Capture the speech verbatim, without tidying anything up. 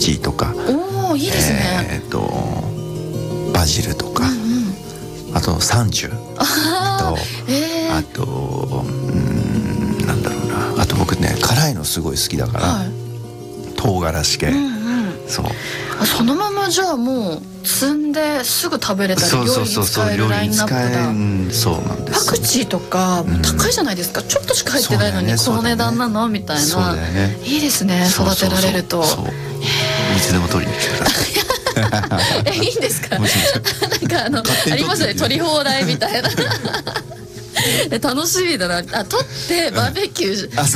チとか、 おーいいですね、 えー、とバジルとか、うんうん、あとサンチュあと、えー、あとうんなんだろうな、あと僕ね辛いのすごい好きだから、はい、唐辛子系、うんうん、そうあそのままじゃあもう積んですぐ食べれたり料理に使えるラインナップだ。 そうなんです。 パクチーとか高いじゃないですか、うん、ちょっとしか入ってないのに、ね、この値段なの、ね、みたいな、そうだよね、いいですね、育てられると。そうそうそう、いつでも取りに来てくださいえいいんですかなんかあのありますよね、取り放題みたいな楽しみだなあ、取ってバーベキュー